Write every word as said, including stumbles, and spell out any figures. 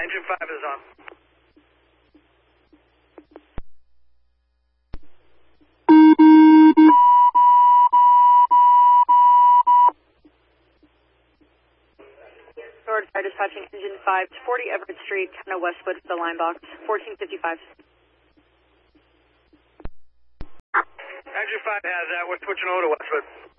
Engine five is on. Sword Fire dispatching Engine five to forty Everett Street, ten Westwood for the line box, fourteen fifty-five. Engine five has that. We're switching over to Westwood.